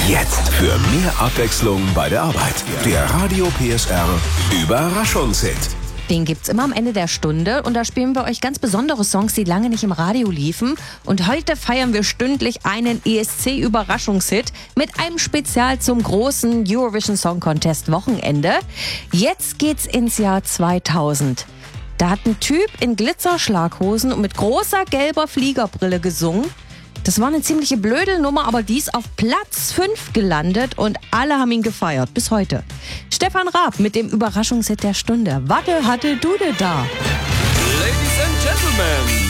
Jetzt für mehr Abwechslung bei der Arbeit. Der Radio PSR Überraschungshit. Den gibt's immer am Ende der Stunde und da spielen wir euch ganz besondere Songs, die lange nicht im Radio liefen. Und heute feiern wir stündlich einen ESC-Überraschungshit mit einem Spezial zum großen Eurovision Song Contest Wochenende. Jetzt geht's ins Jahr 2000. Da hat ein Typ in Glitzerschlaghosen und mit großer gelber Fliegerbrille gesungen. Das war eine ziemliche blöde Nummer, aber die ist auf Platz 5 gelandet und alle haben ihn gefeiert, bis heute. Stefan Raab mit dem Überraschungshit der Stunde. Wacke hatte Dude da. Ladies and Gentlemen,